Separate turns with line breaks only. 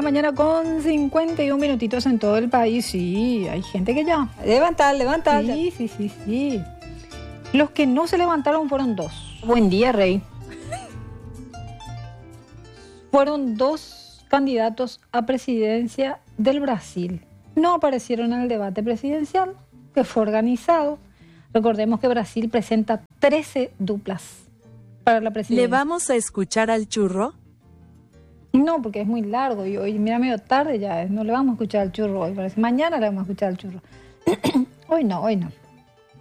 la mañana con 51 minutitos en todo el país. Sí, hay gente que ya.
Levantar.
Sí. Los que no se levantaron fueron dos. Buen día, Rey. Fueron dos candidatos a presidencia del Brasil. No aparecieron en el debate presidencial que fue organizado. Recordemos que Brasil presenta 13 duplas para la presidencia.
¿Le vamos a escuchar al churro?
No, porque es muy largo y hoy, mira, medio tarde ya. No le vamos a escuchar al churro hoy. Parece. Mañana le vamos a escuchar al churro. Hoy no.